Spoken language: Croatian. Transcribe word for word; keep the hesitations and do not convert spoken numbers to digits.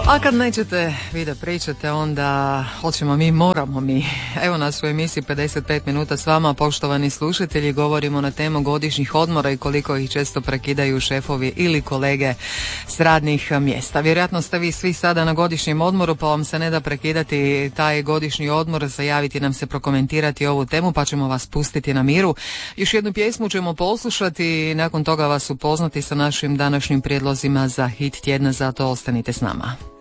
A kad nećete vi da pričate, onda hoćemo mi, moramo mi. Evo nas u emisiji pedeset pet minuta s vama, poštovani slušatelji, govorimo na temu godišnjih odmora i koliko ih često prekidaju šefovi ili kolege s radnih mjesta. Vjerojatno ste vi svi sada na godišnjem odmoru, pa vam se ne da prekidati taj godišnji odmor, zajaviti nam se, prokomentirati ovu temu, pa ćemo vas pustiti na miru. Još jednu pjesmu ćemo poslušati i nakon toga vas upoznati sa našim današnjim prijedlozima za hit tjedna, zato ostanite s nama.